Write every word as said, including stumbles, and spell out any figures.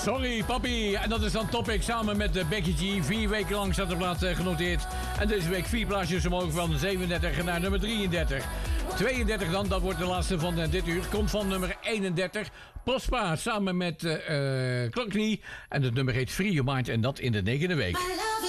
Sorry, papi. En dat is dan Topic samen met de Becky G. Vier weken lang staat de plaat uh, genoteerd. En deze week vier plaatsjes omhoog van zevenendertig naar nummer drieëndertig. tweeëndertig dan, dat wordt de laatste van uh, dit uur. Komt van nummer eenendertig. Prospa samen met uh, uh, Klanknie. En het nummer heet Free Your Mind. En dat in de negende week.